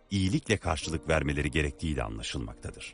iyilikle karşılık vermeleri gerektiği de anlaşılmaktadır.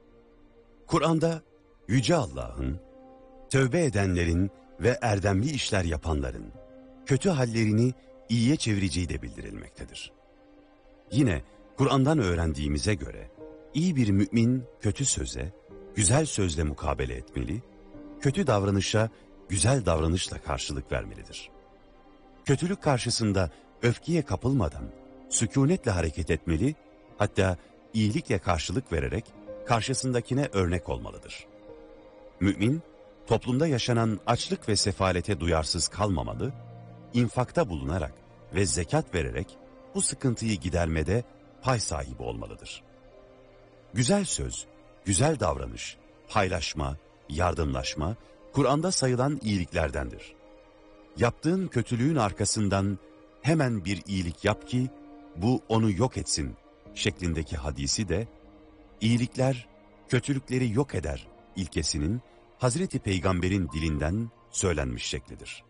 Kur'an'da Yüce Allah'ın, tövbe edenlerin ve erdemli işler yapanların kötü hallerini iyiye çevireceği de bildirilmektedir. Yine Kur'an'dan öğrendiğimize göre iyi bir mümin kötü söze, güzel sözle mukabele etmeli, kötü davranışa güzel davranışla karşılık vermelidir. Kötülük karşısında öfkeye kapılmadan sükunetle hareket etmeli, hatta iyilikle karşılık vererek karşısındakine örnek olmalıdır. Mümin, toplumda yaşanan açlık ve sefalete duyarsız kalmamalı, infakta bulunarak ve zekat vererek bu sıkıntıyı gidermede pay sahibi olmalıdır. Güzel söz, güzel davranış, paylaşma, yardımlaşma, Kur'an'da sayılan iyiliklerdendir. Yaptığın kötülüğün arkasından hemen bir iyilik yap ki bu onu yok etsin şeklindeki hadisi de iyilikler kötülükleri yok eder ilkesinin Hazreti Peygamber'in dilinden söylenmiş şeklidir.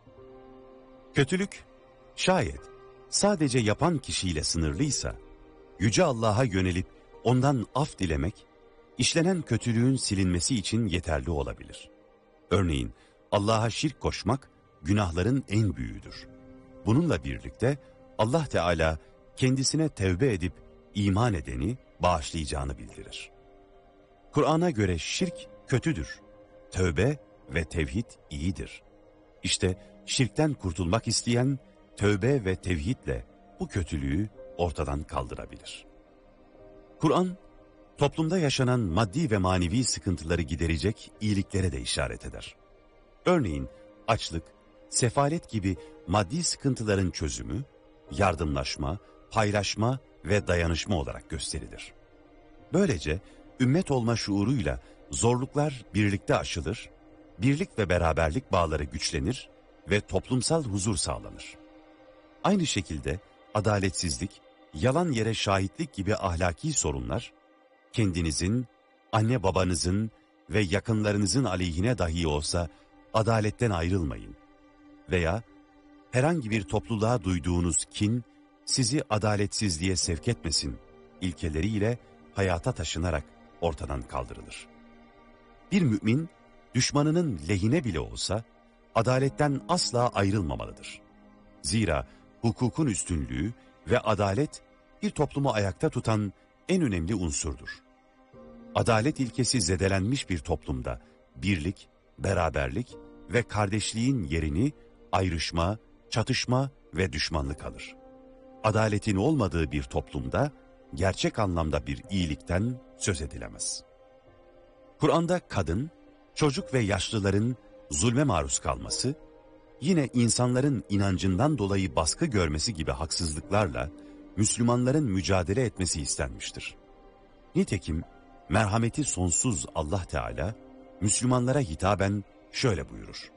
Kötülük şayet sadece yapan kişiyle sınırlıysa Yüce Allah'a yönelip ondan af dilemek işlenen kötülüğün silinmesi için yeterli olabilir. Örneğin Allah'a şirk koşmak günahların en büyüğüdür. Bununla birlikte Allah Teala kendisine tevbe edip iman edeni bağışlayacağını bildirir. Kur'an'a göre şirk kötüdür. Tövbe ve tevhid iyidir. İşte şirkten kurtulmak isteyen tövbe ve tevhidle bu kötülüğü ortadan kaldırabilir. Kur'an, toplumda yaşanan maddi ve manevi sıkıntıları giderecek iyiliklere de işaret eder. Örneğin açlık, sefalet gibi maddi sıkıntıların çözümü, yardımlaşma, paylaşma ve dayanışma olarak gösterilir. Böylece ümmet olma şuuruyla zorluklar birlikte aşılır, birlik ve beraberlik bağları güçlenir ve toplumsal huzur sağlanır. Aynı şekilde adaletsizlik, yalan yere şahitlik gibi ahlaki sorunlar, kendinizin, anne babanızın ve yakınlarınızın aleyhine dahi olsa adaletten ayrılmayın veya herhangi bir topluluğa duyduğunuz kin sizi adaletsizliğe sevk etmesin ilkeleriyle hayata taşınarak ortadan kaldırılır. Bir mümin düşmanının lehine bile olsa adaletten asla ayrılmamalıdır. Zira hukukun üstünlüğü ve adalet bir toplumu ayakta tutan en önemli unsurdur. Adalet ilkesi zedelenmiş bir toplumda birlik, beraberlik ve kardeşliğin yerini ayrışma, çatışma ve düşmanlık alır. Adaletin olmadığı bir toplumda gerçek anlamda bir iyilikten söz edilemez. Kur'an'da kadın, çocuk ve yaşlıların zulme maruz kalması, yine insanların inancından dolayı baskı görmesi gibi haksızlıklarla Müslümanların mücadele etmesi istenmiştir. Nitekim merhameti sonsuz Allah Teala Müslümanlara hitaben şöyle buyurur: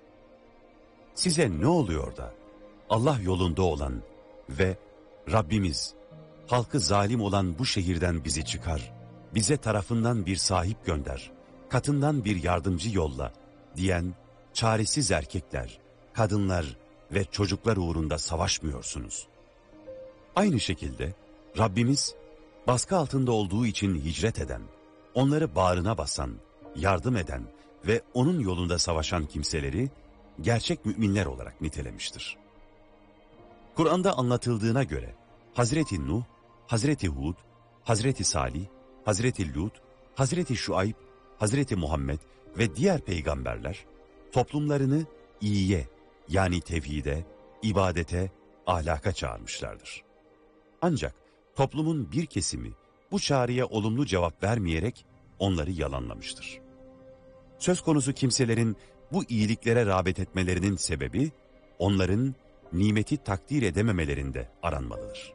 size ne oluyor da Allah yolunda olan ve Rabbimiz halkı zalim olan bu şehirden bizi çıkar, bize tarafından bir sahip gönder, katından bir yardımcı yolla diyen çaresiz erkekler, kadınlar ve çocuklar uğrunda savaşmıyorsunuz. Aynı şekilde Rabbimiz baskı altında olduğu için hicret eden, onları bağrına basan, yardım eden ve onun yolunda savaşan kimseleri gerçek müminler olarak nitelemiştir. Kur'an'da anlatıldığına göre Hazreti Nuh, Hazreti Hud, Hazreti Salih, Hazreti Lut, Hazreti Şuayb, Hazreti Muhammed ve diğer peygamberler toplumlarını iyiye, yani tevhide, ibadete, ahlaka çağırmışlardır. Ancak toplumun bir kesimi bu çağrıya olumlu cevap vermeyerek onları yalanlamıştır. Söz konusu kimselerin bu iyiliklere rağbet etmelerinin sebebi onların nimeti takdir edememelerinde aranmalıdır.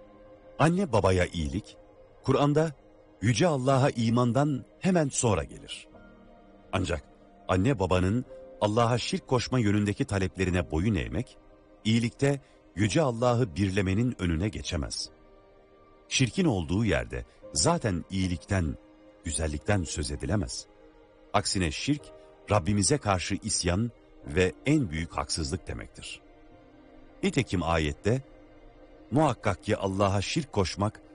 Anne babaya iyilik, Kur'an'da Yüce Allah'a imandan hemen sonra gelir. Ancak anne babanın Allah'a şirk koşma yönündeki taleplerine boyun eğmek, iyilikte Yüce Allah'ı birlemenin önüne geçemez. Şirkin olduğu yerde zaten iyilikten, güzellikten söz edilemez. Aksine şirk, Rabbimize karşı isyan ve en büyük haksızlık demektir. Nitekim ayette, muhakkak ki Allah'a şirk koşmak